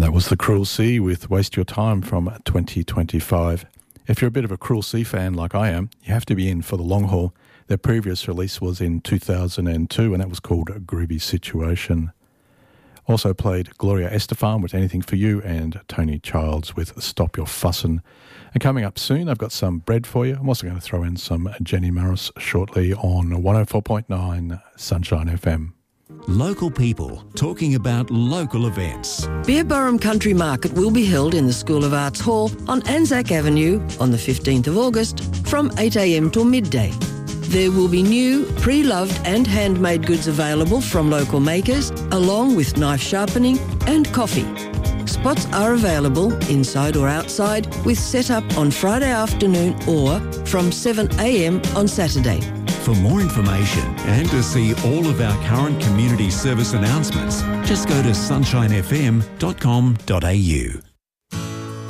And that was The Cruel Sea with Waste Your Time from 2025. If you're a bit of a Cruel Sea fan like I am, you have to be in for the long haul. Their previous release was in 2002 and that was called Groovy Situation. Also played Gloria Estefan with Anything For You and Tony Childs with Stop Your Fussin'. And coming up soon, I've got some bread for you. I'm also going to throw in some Jenny Morris shortly on 104.9 Sunshine FM. Local people talking about local events. Beerburrum Country Market will be held in the School of Arts Hall on Anzac Avenue on the 15th of August from 8am till midday. There will be new, pre-loved and handmade goods available from local makers, along with knife sharpening and coffee. Spots are available inside or outside with set-up on Friday afternoon or from 7am on Saturday. For more information and to see all of our current community service announcements, just go to sunshinefm.com.au.